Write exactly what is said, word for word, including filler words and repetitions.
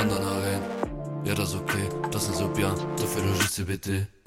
und dann rein. Ja, das ist okay, das ist so bien, dafür le je C B T.